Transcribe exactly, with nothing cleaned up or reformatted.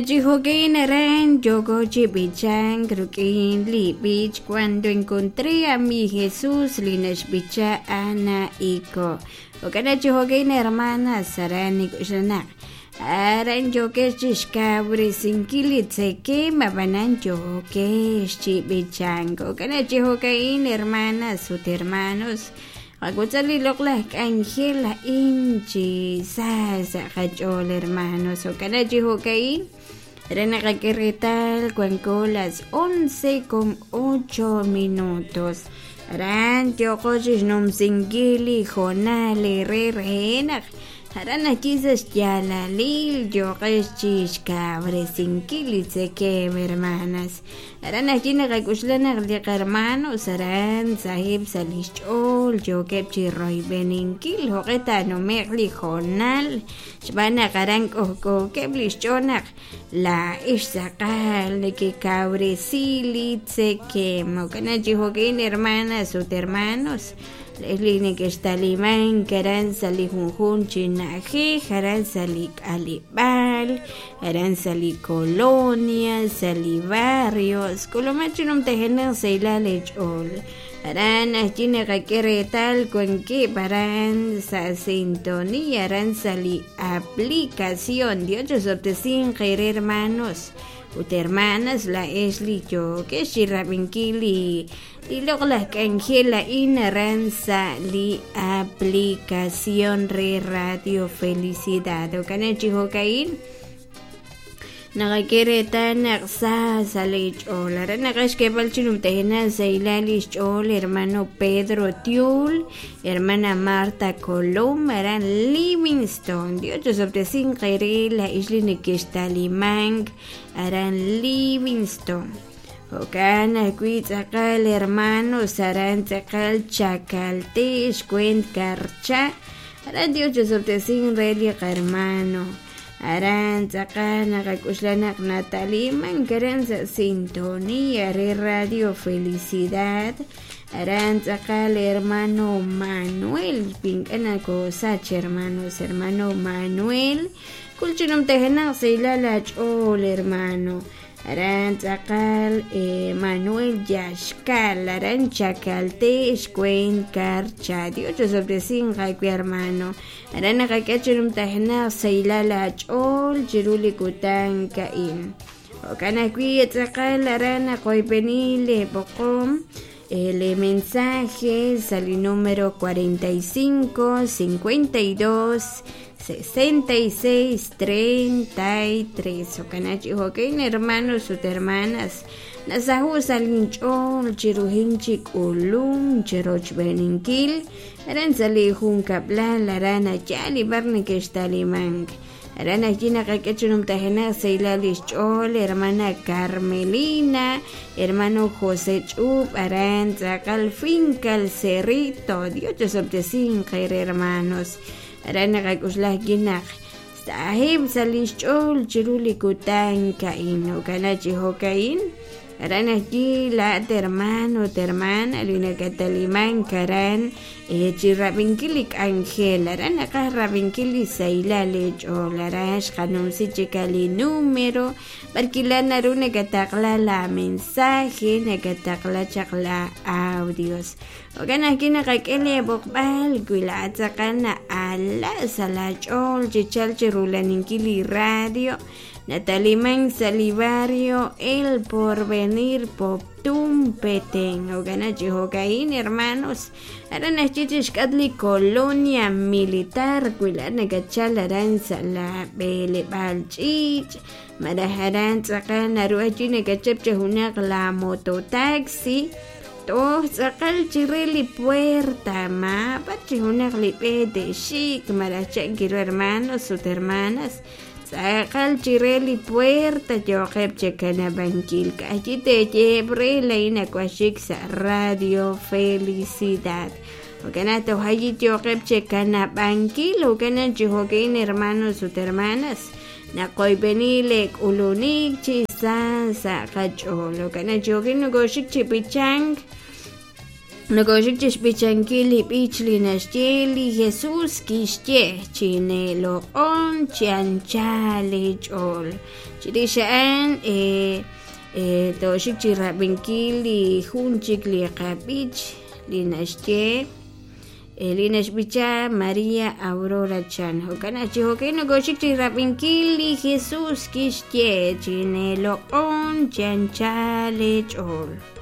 Jihogainarán, Yogo Chibichan, Krukin, Li Beach, cuando encontré a mi Jesús, Linesh Bicha, Ana Iko. Okana Jihogain hermana, Sarani Kushana. Aran Yoke Shishkabri, Sinkili, Tseke, Mabanan Yoke, Chibichan. Okana Jihogain hermana, sus hermanos. Agutali loklak Angela Inchi, Sasa, Hachol hermanos. Okana Jihogain. Rena Caquerretal, Cuenco, las once con ocho minutos. Aran, Tiocochis, Nom Singili, Jonale, Re, Renak. Aran, Jesus, Yala, Lil, Yochis, Cabre, Singili, Seke, hermanas. Aran, Agina, Gacuslana, de hermanos. Aran, Sahib, Salichol, Yoquepchi, Roy, Beninkil, Joreta, no Merli, Jonal. Shbana, Garanco, Keblichonak. La Ishakal de que cabrecili que mocana jihogain hermanas sus hermanos Leslie que está limán caran sali junjun chinaje jaran sali alibal jaran sali colonia sali barrios colomachinum tejener seila lechol Aran ajina caqueretal con que paran sa sintonía aran sali aplicación de ocho sobre cinco hermanos ut hermanas la esli yo que shirabinkili y luego la Angela inaran sali aplicación re radio felicidad o canachi hokain Nagakeretan naksa salich olar nagash que balchinum tehena seilalish ol hermano Pedro Tiul hermana Marta Colom eran Livingston diocho sobre sin la isla que está limang eran Livingston Okana kuitzakal hermano saran tsakal chakaltish cuent carcha eran diocho sobre sin hermano Aran Zakana Gakuslanak Natalie Mankaran Sintonía Re Radio Felicidad Aran Zakal hermano Manuel Pinkana Kosach hermanos hermano Manuel Kulchinum Tejenak Seilalach Ol hermano Aran Zakal eh, Manuel Yashkal Aran Chakalte Escuen Carcha Diocho sobre cinco hermano Aran Akakachum Tahna Seilalach Ol Jiruli Kutan Kain Okanakui Zakal Aran Akoipenile Pocom El mensaje sale número cuarenta y cinco, cincuenta y dos, sesenta y seis, treinta y tres. Okanachi hokein hermanos sus hermanas. Nasahu salinchol chiruhinchik ulum chiroch beninkil. Aran salihun kapla larana chali barni kestalimang. Arana Gina Kakechunum Tajena Seilalish Chol, hermana Carmelina, hermano José Chup, Aran Zacal Finca, el Cerrito, Diocho sobre cinco hermanos. Arana Kakuslah Gina Sahib Salish Chol, Chiruli Kutan Kain, Okanachi Hokain. Arana aquí la hermano, hermana, Lina Catalimán, Karan, eh, Chirabinkilik Ángel, Arana Carrabinkilik Sailalech, o Larash, Hanumsi Chicali número, Barquilana Rune Catacla la mensaje, Negatacla Chacla audios. Ogan aquí Nakakele Bokbal, Guila Zacana, Ala Salachol, Chichal Chirulaninkili radio. Nataliman Salivario, El Porvenir, Poptum Petén, Oganachi Hocaín, hermanos, Aranachichis Catli, Colonia Militar, Cuilana Gachal, Aranza, La Bele Balchich, Marajaran, Sacan, Aruachine, Gachepche, Hunak, La Mototaxi, To Sacal Chireli Puerta, Ma, Pachihunak Lipete, Chic, Marachakiro, hermanos, sus hermanas, Sacal Chireli Puerta, yo Checana Banquilca, allí te llebre la inacuachixa Radio Felicidad. Oganato allí yo Checana Banquil, Oganan Chihogain, hermanos, sus hermanas, Nacoy Benilek, Ulunik, Chisan, Sacachol, Oganan Jogin, Goshik Chipichang. Nogoshik pichankili pichli nashjeli Jesús kishye chine lo on chanchali chol. Chirishaan eh eh toshik chirabinkili hunchik li kapich li nashje. Elina Bicha María Aurora Chan. Hokana chihokeno goshik chirabinkili Jesús kishye chine lo on chanchali chol.